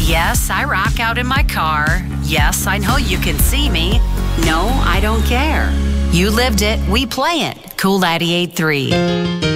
Yes, I rock out in my car. Yes, I know you can see me. No, I don't care. You lived it, we play it. Cool 98.3.